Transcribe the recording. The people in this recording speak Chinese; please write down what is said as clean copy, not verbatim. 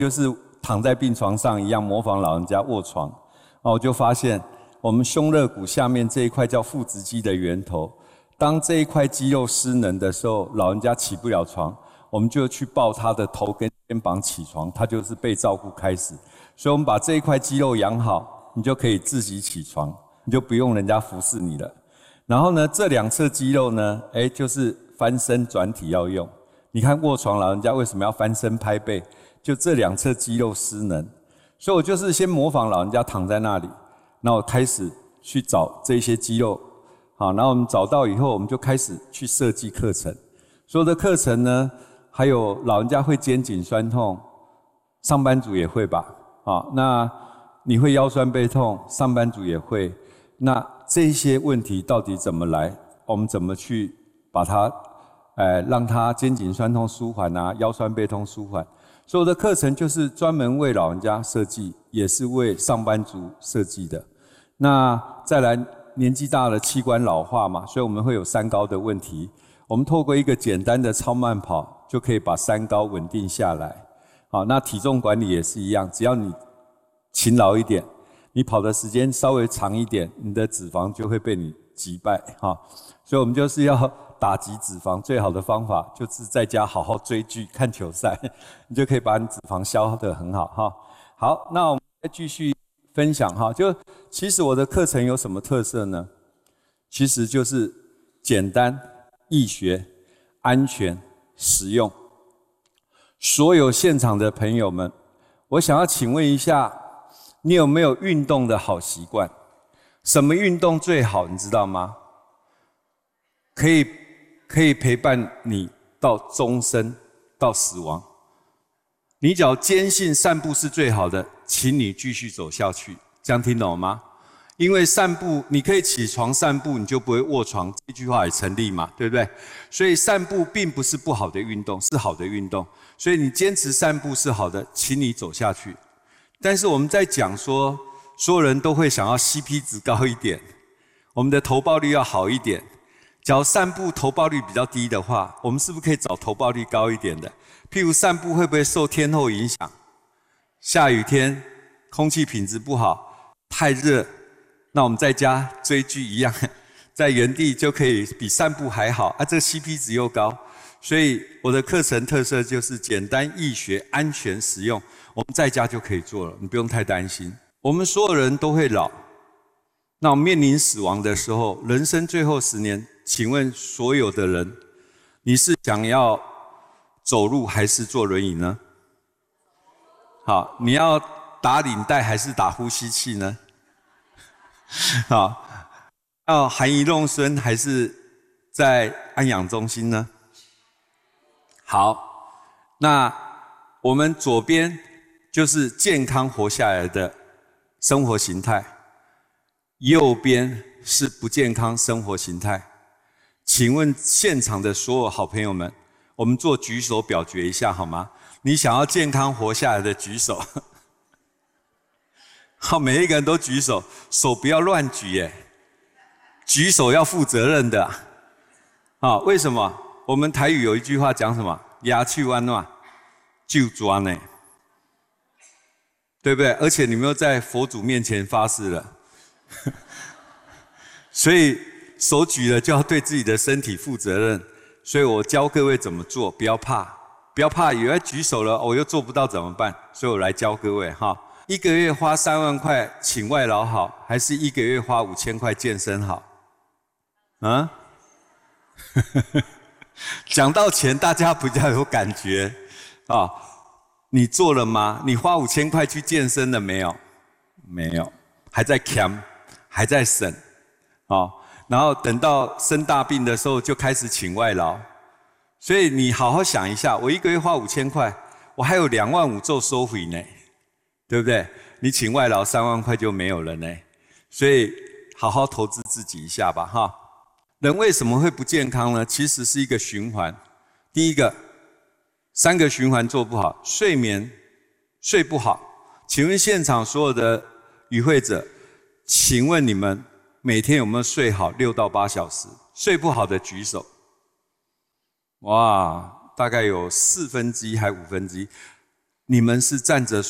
就是躺在病床上一样，模仿老人家卧床。我就发现我们胸肋骨下面这一块叫腹直肌的源头，当这一块肌肉失能的时候，老人家起不了床，我们就去抱他的头跟肩膀起床，他就是被照顾开始。所以我们把这一块肌肉养好，你就可以自己起床，你就不用人家服侍你了。然后呢，这两侧肌肉呢，就是翻身转体要用。你看卧床老人家为什么要翻身拍背？就这两侧肌肉失能。所以我就是先模仿老人家躺在那里，然后我开始去找这些肌肉，好，然后我们找到以后，我们就开始去设计课程。所有的课程呢，还有老人家会肩颈酸痛，上班族也会吧？那你会腰酸背痛，上班族也会。那这些问题到底怎么来？我们怎么去把它，让它肩颈酸痛舒缓啊，腰酸背痛舒缓？所有的课程就是专门为老人家设计，也是为上班族设计的。那再来，年纪大了，器官老化嘛，所以我们会有三高的问题。我们透过一个简单的超慢跑，就可以把三高稳定下来。好，那体重管理也是一样，只要你勤劳一点，你跑的时间稍微长一点，你的脂肪就会被你击败哈。所以我们就是要打击脂肪，最好的方法就是在家好好追剧、看球赛，你就可以把你脂肪消耗得很好哈。好，那我们再继续分享哈。就其实我的课程有什么特色呢？其实就是简单、易学、安全、实用。所有现场的朋友们，我想要请问一下，你有没有运动的好习惯？什么运动最好，你知道吗？可以陪伴你到终身，到死亡。你只要坚信散步是最好的，请你继续走下去。这样听懂吗？因为散步，你可以起床散步，你就不会卧床，这句话也成立嘛，对不对？所以散步并不是不好的运动，是好的运动。所以你坚持散步是好的，请你走下去。但是我们在讲说，所有人都会想要 CP 值高一点，我们的投报率要好一点。假如散步投报率比较低的话，我们是不是可以找投报率高一点的？譬如散步会不会受天候影响？下雨天，空气品质不好，太热，那我们在家追剧一样，在原地就可以比散步还好啊，这个 CP 值又高。所以我的课程特色就是简单易学、安全实用，我们在家就可以做了，你不用太担心。我们所有人都会老，那我们面临死亡的时候，人生最后10年，请问所有的人，你是想要走路还是坐轮椅呢？好，你要打领带还是打呼吸器呢？好，要含饴弄孙还是在安养中心呢？好，那我们左边就是健康活下来的生活形态，右边是不健康生活形态。请问现场的所有好朋友们，我们做举手表决一下好吗？你想要健康活下来的举手。好，每一个人都举手，手不要乱举耶，举手要负责任的。好，为什么？我们台语有一句话讲什么？牙去弯嘛，就抓呢，对不对？而且你们又在佛祖面前发誓了，所以手举了就要对自己的身体负责任。所以我教各位怎么做，不要怕，不要怕，有人举手了，我又做不到怎么办？所以我来教各位哈。1个月花3万块请外劳好，还是1个月花5000块健身好？啊？讲到钱，大家比较有感觉啊。你做了吗？你花5000块去健身了没有？没有，还在扛，还在省啊。然后等到生大病的时候，就开始请外劳。所以你好好想一下，我1个月花5000块，我还有25000做收回呢，对不对？你请外劳3万块就没有了呢。所以好好投资自己一下吧，哈。人为什么会不健康呢？其实是一个循环。第一个，3个循环做不好，睡眠睡不好。请问现场所有的与会者，请问你们每天有没有睡好6到8小时？睡不好的举手。哇，大概有1/4还1/5。 你们是站着